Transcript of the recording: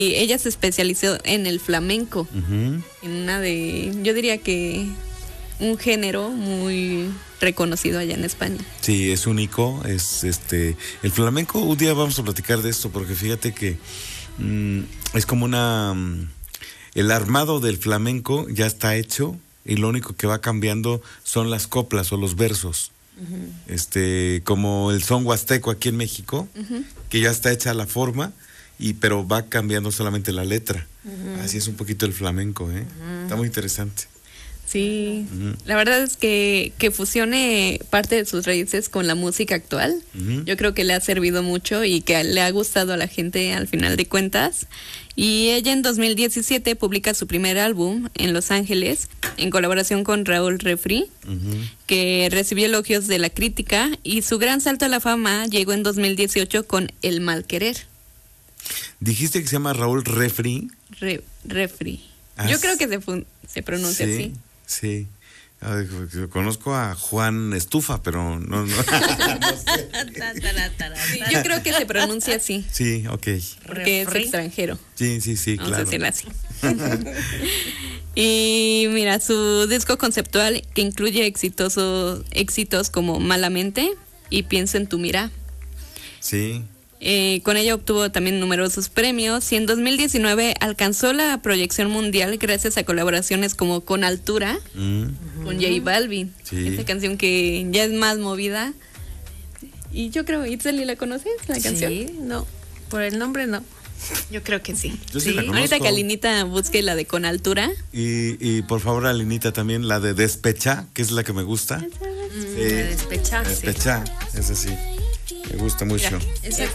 Y ella se especializó en el flamenco, yo diría que un género muy reconocido allá en España. Sí, es único, el flamenco. Un día vamos a platicar de esto, porque fíjate que es como el armado del flamenco ya está hecho y lo único que va cambiando son las coplas o los versos. Como el son huasteco aquí en México, que ya está hecha la forma, pero va cambiando solamente la letra. Así es un poquito el flamenco, Está muy interesante. Sí, la verdad es que fusione parte de sus raíces con la música actual. Yo creo que le ha servido mucho y que le ha gustado a la gente al final de cuentas. Y ella en 2017 publica su primer álbum en Los Ángeles, en colaboración con Raúl Refri, que recibió elogios de la crítica, y su gran salto a la fama llegó en 2018 con El Mal Querer. ¿Dijiste que se llama Raúl Refri? Refri. Yo creo que se pronuncia así. Sí. Conozco a Juan Estufa, pero no. No sé. Yo creo que se pronuncia así. Sí, ok. Porque es extranjero. Sí, Vamos claro. a decirlo así. Y mira, su disco conceptual, que incluye éxitos como Malamente y Pienso en tu Mirá. Sí. Con ella obtuvo también numerosos premios y en 2019 alcanzó la proyección mundial gracias a colaboraciones como Con Altura, con J Balvin. Sí. Esta canción que ya es más movida. Y yo creo, Itzeli, ¿la conoces, la canción? Sí, no, por el nombre no. Yo creo que sí. Yo sí la conozco. Ahorita que Alinita busque la de Con Altura. Y por favor, Alinita, también la de Despecha, que es la que me gusta. De Despecha. Despecha, esa sí. Me gusta mucho. Esa